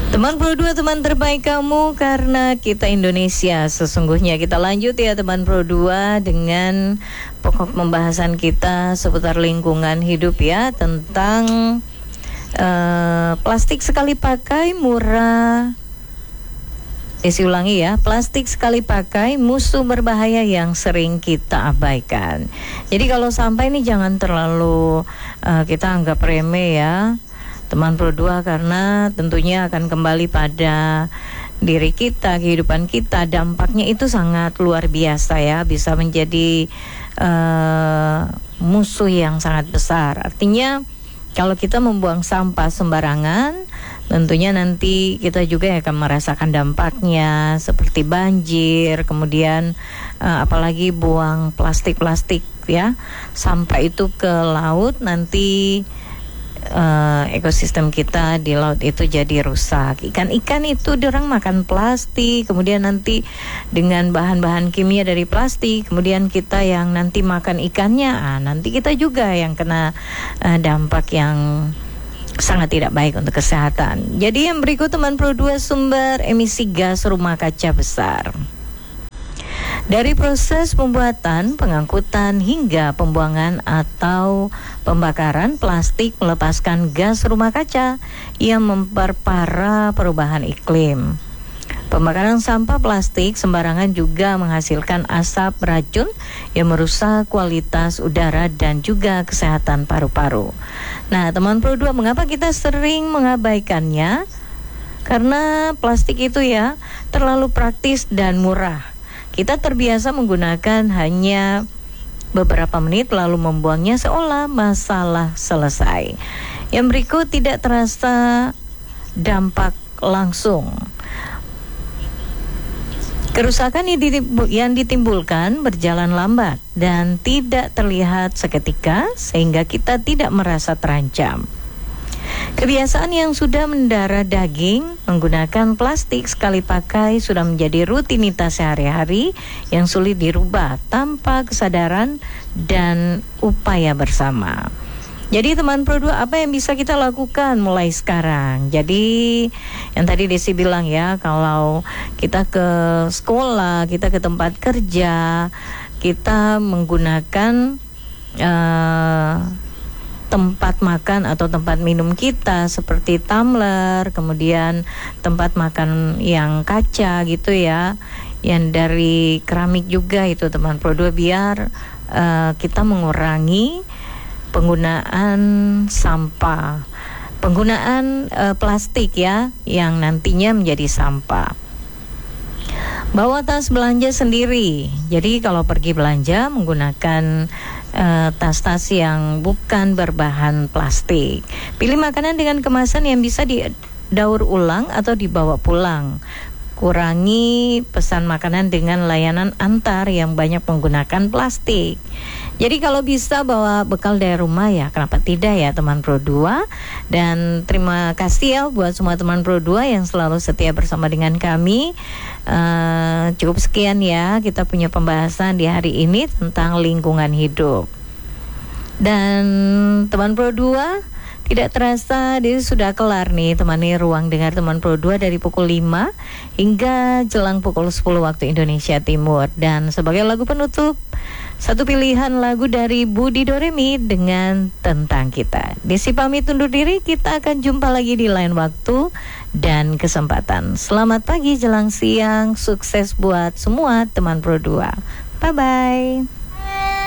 Teman Pro 2, teman terbaik kamu, karena kita Indonesia sesungguhnya. Kita lanjut ya teman Pro 2 dengan pokok pembahasan kita seputar lingkungan hidup ya, tentang plastik sekali pakai murah. Saya ulangi ya, plastik sekali pakai musuh berbahaya yang sering kita abaikan. Jadi kalau sampai ini jangan terlalu kita anggap remeh ya teman Pro 2, karena tentunya akan kembali pada diri kita, kehidupan kita. Dampaknya itu sangat luar biasa ya, bisa menjadi musuh yang sangat besar. Artinya kalau kita membuang sampah sembarangan, tentunya nanti kita juga akan merasakan dampaknya, seperti banjir, kemudian apalagi buang plastik-plastik ya, sampah itu ke laut, nanti ekosistem kita di laut itu jadi rusak. Ikan-ikan itu dorang makan plastik, kemudian nanti dengan bahan-bahan kimia dari plastik, kemudian kita yang nanti makan ikannya, nanti kita juga yang kena dampak yang sangat tidak baik untuk kesehatan. Jadi yang berikut teman Pro 2, sumber emisi gas rumah kaca besar. Dari proses pembuatan, pengangkutan hingga pembuangan atau pembakaran, plastik melepaskan gas rumah kaca yang memperparah perubahan iklim. Pembakaran sampah plastik sembarangan juga menghasilkan asap beracun yang merusak kualitas udara dan juga kesehatan paru-paru. Nah, teman Pro 2, mengapa kita sering mengabaikannya? Karena plastik itu ya terlalu praktis dan murah. Kita terbiasa menggunakan hanya beberapa menit lalu membuangnya seolah masalah selesai. Yang berikut tidak terasa dampak langsung. Kerusakan yang ditimbulkan berjalan lambat dan tidak terlihat seketika, sehingga kita tidak merasa terancam. Kebiasaan yang sudah mendarah daging menggunakan plastik sekali pakai sudah menjadi rutinitas sehari-hari yang sulit dirubah tanpa kesadaran dan upaya bersama. Jadi teman Pro 2, apa yang bisa kita lakukan mulai sekarang? Jadi yang tadi Desi bilang ya, kalau kita ke sekolah, kita ke tempat kerja, kita menggunakan tempat makan atau tempat minum kita seperti tumbler, kemudian tempat makan yang kaca gitu ya, yang dari keramik juga itu teman Pro 2, biar kita mengurangi penggunaan sampah, penggunaan plastik ya yang nantinya menjadi sampah. Bawa tas belanja sendiri. Jadi kalau pergi belanja menggunakan tas-tas yang bukan berbahan plastik. Pilih makanan dengan kemasan yang bisa didaur ulang atau dibawa pulang. Kurangi pesan makanan dengan layanan antar yang banyak menggunakan plastik. Jadi kalau bisa bawa bekal dari rumah ya, kenapa tidak ya teman Pro 2. Dan terima kasih ya buat semua teman Pro 2 yang selalu setia bersama dengan kami. Cukup sekian ya, kita punya pembahasan di hari ini tentang lingkungan hidup. Dan teman Pro 2, tidak terasa dia sudah kelar nih temani ruang dengar teman Pro 2 dari pukul 5 hingga jelang pukul 10 waktu Indonesia Timur. Dan sebagai lagu penutup, satu pilihan lagu dari Budi Doremi dengan Tentang Kita. Desi pamit undur diri, kita akan jumpa lagi di lain waktu dan kesempatan. Selamat pagi jelang siang, sukses buat semua teman Pro 2. Bye-bye.